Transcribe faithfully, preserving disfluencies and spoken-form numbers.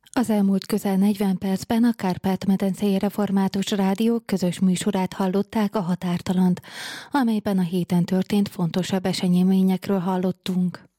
Az elmúlt közel negyven percben a Kárpát-medencei Református Rádió közös műsorát hallották, a Határtalant, amelyben a héten történt fontosabb eseményekről hallottunk.